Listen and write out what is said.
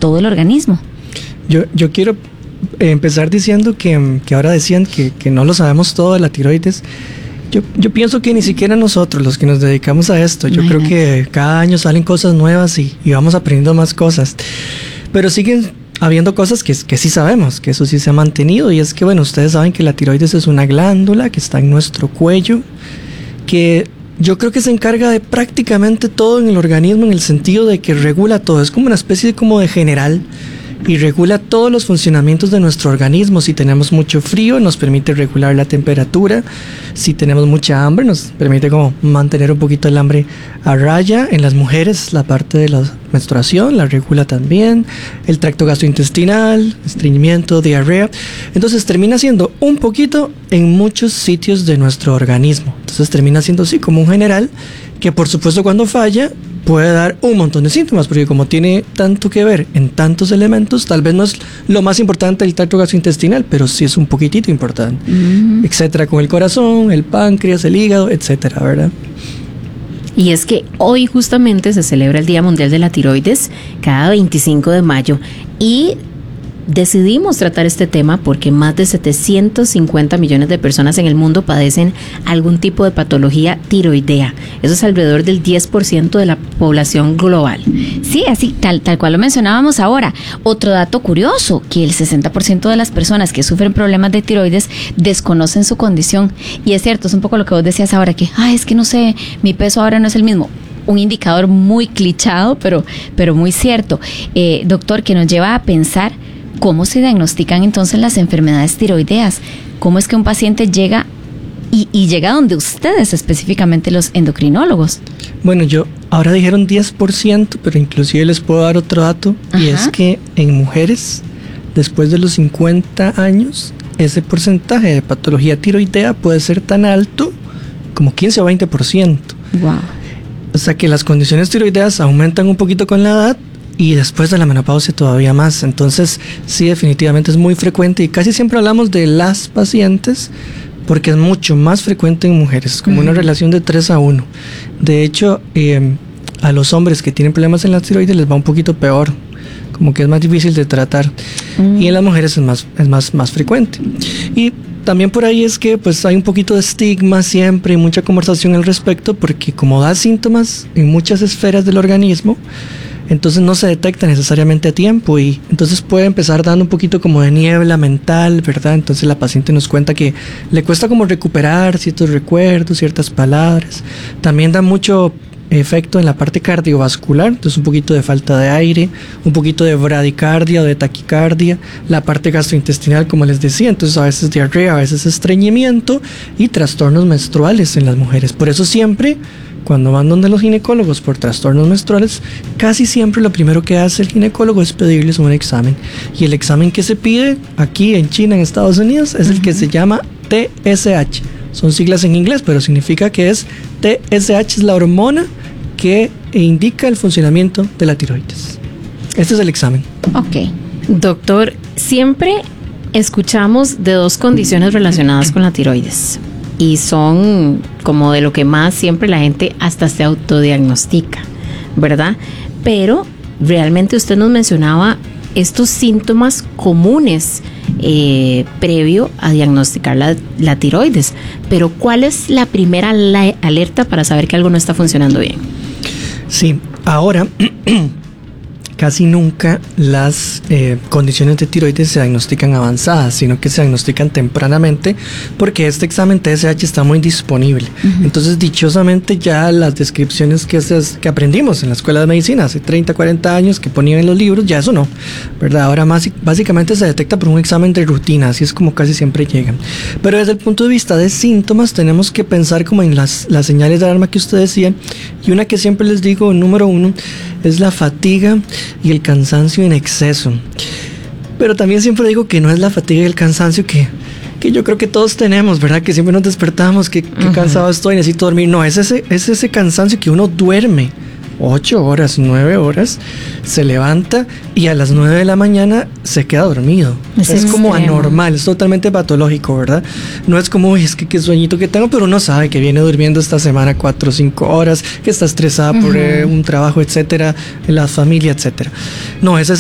todo el organismo. Yo quiero empezar diciendo que ahora decían que no lo sabemos todo de la tiroides. Yo pienso que ni siquiera nosotros, los que nos dedicamos a esto, yo creo que cada año salen cosas nuevas y vamos aprendiendo más cosas. Pero siguen habiendo cosas que sí sabemos, que eso sí se ha mantenido, y es que, bueno, ustedes saben que la tiroides es una glándula que está en nuestro cuello, que yo creo que se encarga de prácticamente todo en el organismo, en el sentido de que regula todo, es como una especie de general, y regula todos los funcionamientos de nuestro organismo. Si tenemos mucho frío, nos permite regular la temperatura. Si tenemos mucha hambre, nos permite como mantener un poquito el hambre a raya. En las mujeres, la parte de la menstruación la regula también. El tracto gastrointestinal, estreñimiento, diarrea. Entonces termina siendo un poquito en muchos sitios de nuestro organismo. Entonces termina siendo así como un general, que por supuesto cuando falla puede dar un montón de síntomas, porque como tiene tanto que ver en tantos elementos, tal vez no es lo más importante el tracto gastrointestinal, pero sí es un poquitito importante, etcétera, con el corazón, el páncreas, el hígado, etcétera, ¿verdad? Y es que hoy justamente se celebra el Día Mundial de la Tiroides, cada 25 de mayo, y decidimos tratar este tema porque más de 750 millones de personas en el mundo padecen algún tipo de patología tiroidea. Eso es alrededor del 10% de la población global. Sí, así, tal cual lo mencionábamos ahora. Otro dato curioso, que el 60% de las personas que sufren problemas de tiroides desconocen su condición. Y es cierto, es un poco lo que vos decías ahora, que, es que no sé, mi peso ahora no es el mismo. Un indicador muy clichado, pero muy cierto. Doctor, que nos lleva a pensar cómo se diagnostican entonces las enfermedades tiroideas. ¿Cómo es que un paciente llega y llega donde ustedes, específicamente los endocrinólogos? Bueno, ahora dijeron 10%, pero inclusive les puedo dar otro dato. Y es que en mujeres, después de los 50 años, ese porcentaje de patología tiroidea puede ser tan alto como 15 o 20%. Wow. O sea que las condiciones tiroideas aumentan un poquito con la edad, y después de la menopausia todavía más. Entonces sí, definitivamente es muy frecuente, y casi siempre hablamos de las pacientes porque es mucho más frecuente en mujeres, como una relación de 3-1. De hecho, a los hombres que tienen problemas en la tiroides les va un poquito peor, como que es más difícil de tratar, y en las mujeres es más frecuente. Y también por ahí es que pues hay un poquito de estigma siempre y mucha conversación al respecto, porque como da síntomas en muchas esferas del organismo, entonces no se detecta necesariamente a tiempo, y entonces puede empezar dando un poquito como de niebla mental, ¿verdad? Entonces la paciente nos cuenta que le cuesta como recuperar ciertos recuerdos, ciertas palabras. También da mucho efecto en la parte cardiovascular, entonces un poquito de falta de aire, un poquito de bradicardia o de taquicardia, la parte gastrointestinal, como les decía, entonces a veces diarrea, a veces estreñimiento y trastornos menstruales en las mujeres. Por eso siempre, cuando van donde los ginecólogos por trastornos menstruales, casi siempre lo primero que hace el ginecólogo es pedirles un examen. Y el examen que se pide aquí en China, en Estados Unidos, es el que se llama TSH. Son siglas en inglés, pero significa que es TSH, es la hormona que indica el funcionamiento de la tiroides. Este es el examen. Ok. Doctor, siempre escuchamos de dos condiciones relacionadas con la tiroides, y son como de lo que más siempre la gente hasta se autodiagnostica, ¿verdad? Pero realmente usted nos mencionaba estos síntomas comunes previo a diagnosticar la tiroides, pero ¿cuál es la primera alerta para saber que algo no está funcionando bien? Sí, ahora casi nunca las condiciones de tiroides se diagnostican avanzadas, sino que se diagnostican tempranamente, porque este examen TSH está muy disponible. Entonces, dichosamente, ya las descripciones que aprendimos en la escuela de medicina hace 30, 40 años, que ponían en los libros, ya eso no, ¿verdad? Ahora básicamente se detecta por un examen de rutina, así es como casi siempre llegan. Pero desde el punto de vista de síntomas, tenemos que pensar como en las señales de alarma que usted decía, y una que siempre les digo, número 1, es la fatiga y el cansancio en exceso. Pero también siempre digo que no es la fatiga y el cansancio que yo creo que todos tenemos, ¿verdad? Que siempre nos despertamos, que cansado estoy, necesito dormir. No, es ese cansancio que uno duerme 8 horas, 9 horas, se levanta y a las 9 de la mañana se queda dormido. Es como anormal, es totalmente patológico, ¿verdad? No es como, es que qué sueñito que tengo, pero uno sabe que viene durmiendo esta semana 4 o 5 horas, que está estresada por un trabajo, etcétera, la familia, etcétera. No, ese